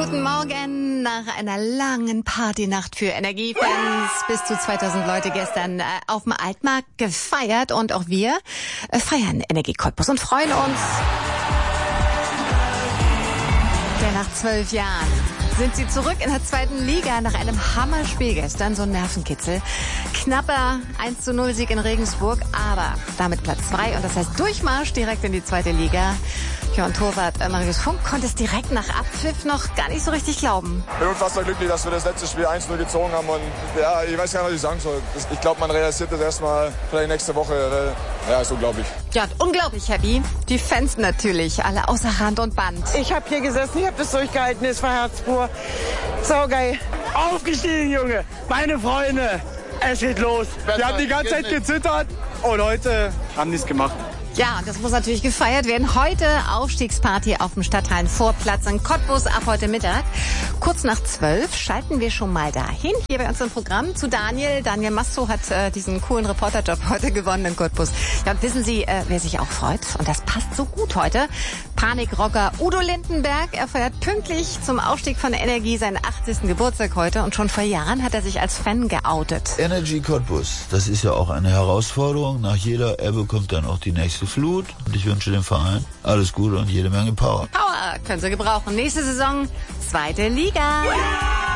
Guten Morgen nach einer langen Partynacht für Energiefans. Bis zu 2000 Leute gestern auf dem Altmarkt gefeiert und auch wir feiern Energie Cottbus und freuen uns. Denn nach 12 Jahren sind sie zurück in der zweiten Liga nach einem Hammerspiel gestern, so ein Nervenkitzel. Knapper 1:0 Sieg in Regensburg, aber damit Platz 2 und das heißt Durchmarsch direkt in die zweite Liga. Ja, und Torwart Marius Funk konnte es direkt nach Abpfiff noch gar nicht so richtig glauben. Ich bin unfassbar glücklich, dass wir das letzte Spiel 1:0 gezogen haben und ja, ich weiß gar nicht, was ich sagen soll. Ich glaube, man realisiert das erstmal vielleicht nächste Woche. Ja, ist unglaublich. Ja, unglaublich happy. Die Fans natürlich, alle außer Rand und Band. Ich habe hier gesessen, ich habe das durchgehalten, es war Herz pur. So geil. Aufgestiegen, Junge, meine Freunde, es geht los. Wir haben die ganze Zeit gezittert und heute haben die es gemacht. Ja, und das muss natürlich gefeiert werden. Heute Aufstiegsparty auf dem Stadthallenvorplatz in Cottbus ab heute Mittag. Kurz nach 12 schalten wir schon mal dahin. Hier bei uns im Programm zu Daniel. Daniel Masto hat diesen coolen Reporterjob heute gewonnen in Cottbus. Ja, und wissen Sie, wer sich auch freut? Und das passt so gut heute. Panikrocker Udo Lindenberg. Er feiert pünktlich zum Aufstieg von Energie seinen 80. Geburtstag heute. Und schon vor Jahren hat er sich als Fan geoutet. Energy Cottbus, das ist ja auch eine Herausforderung. Nach jeder Ebbe kommt dann auch die nächste Flut. Und ich wünsche dem Verein alles Gute und jede Menge Power. Power können Sie gebrauchen. Nächste Saison, zweite Liga.